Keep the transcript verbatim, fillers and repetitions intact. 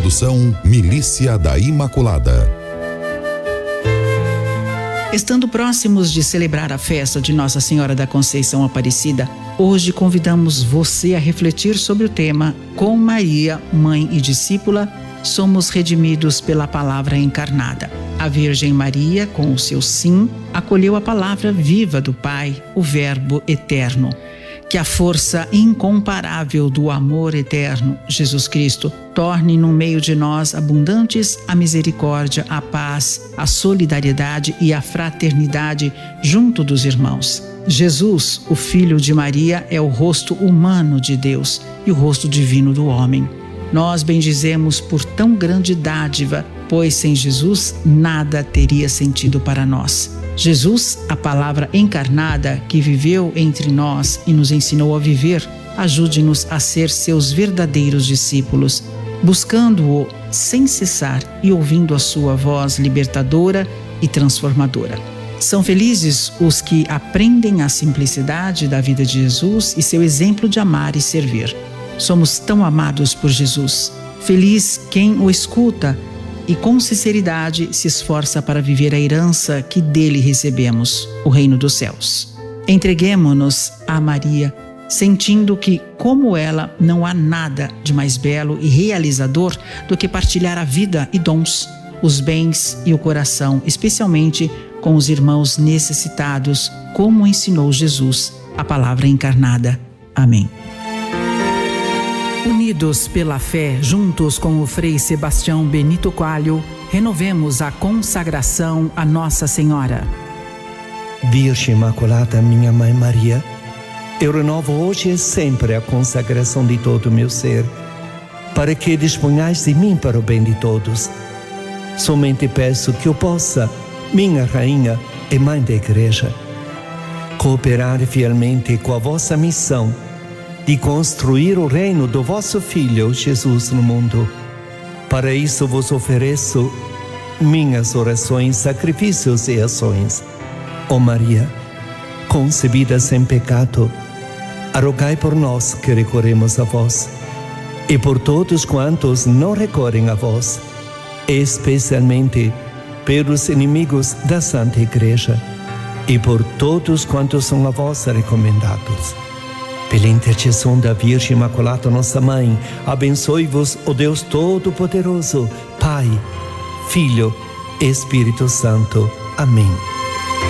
Produção Milícia da Imaculada. Estando próximos de celebrar a festa de Nossa Senhora da Conceição Aparecida, hoje convidamos você a refletir sobre o tema: com Maria, mãe e discípula, somos redimidos pela palavra encarnada. A Virgem Maria, com o seu sim, acolheu a palavra viva do Pai, o Verbo eterno. Que a força incomparável do amor eterno, Jesus Cristo, torne no meio de nós abundantes a misericórdia, a paz, a solidariedade e a fraternidade junto dos irmãos. Jesus, o Filho de Maria, é o rosto humano de Deus e o rosto divino do homem. Nós bendizemos por tão grande dádiva, pois sem Jesus nada teria sentido para nós. Jesus, a palavra encarnada que viveu entre nós e nos ensinou a viver, ajude-nos a ser seus verdadeiros discípulos, buscando-o sem cessar e ouvindo a sua voz libertadora e transformadora. São felizes os que aprendem a simplicidade da vida de Jesus e seu exemplo de amar e servir. Somos tão amados por Jesus. Feliz quem o escuta e com sinceridade se esforça para viver a herança que dele recebemos, o reino dos céus. Entreguemo-nos a Maria, sentindo que, como ela, não há nada de mais belo e realizador do que partilhar a vida e dons, os bens e o coração, especialmente com os irmãos necessitados, como ensinou Jesus, a palavra encarnada. Amém. Unidos pela fé, juntos com o Frei Sebastião Benito Coelho, renovemos a consagração a Nossa Senhora. Virgem Imaculada, minha Mãe Maria, eu renovo hoje e sempre a consagração de todo o meu ser, para que disponhais de mim para o bem de todos. Somente peço que eu possa, minha Rainha e Mãe da Igreja, cooperar fielmente com a vossa missão de construir o reino do vosso Filho, Jesus, no mundo. Para isso vos ofereço minhas orações, sacrifícios e ações. Ó Maria, concebida sem pecado, rogai por nós que recorremos a vós, e por todos quantos não recorrem a vós, especialmente pelos inimigos da Santa Igreja, e por todos quantos são a vós recomendados. Pela intercessão da Virgem Imaculada, nossa Mãe, abençoe-vos o Deus Todo-Poderoso, Pai, Filho e Espírito Santo. Amém.